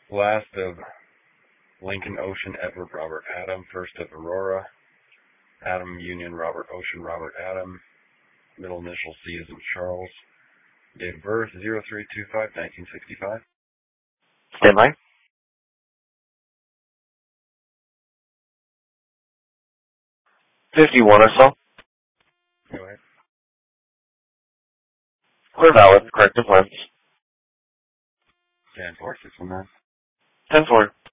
Last of Lincoln Ocean Edward Robert Adam. First of Aurora Adam Union Robert Ocean Robert Adam. Middle initial C is in Charles. Date of birth 03/25/1965. Stand by. 51 or so. Go ahead. Clear valid. Corrective lens. 10-4, 619. 10-4.